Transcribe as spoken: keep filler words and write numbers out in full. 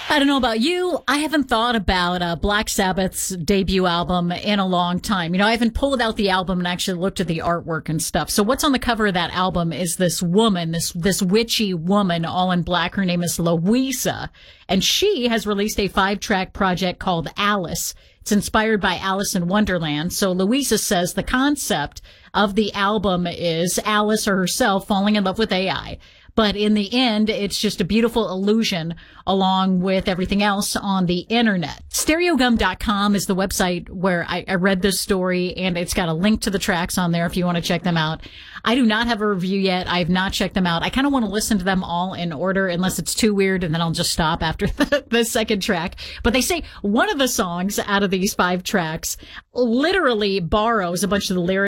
I don't know about you. I haven't thought about uh, Black Sabbath's debut album in a long time. You know, I haven't pulled out the album and actually looked at the artwork and stuff. So what's on the cover of that album is this woman, this this witchy woman, all in black. Her name is Louisa, and she has released a five-track project called Alice. It's inspired by Alice in Wonderland. So Louisa says the concept of the album is Alice or herself falling in love with A I. But in the end, it's just a beautiful illusion along with everything else on the internet. Stereogum dot com is the website where I, I read this story, and it's got a link to the tracks on there if you want to check them out. I do not have a review yet. I have not checked them out. I kind of want to listen to them all in order unless it's too weird, and then I'll just stop after the, the second track. But they say one of the songs out of these five tracks literally borrows a bunch of the lyrics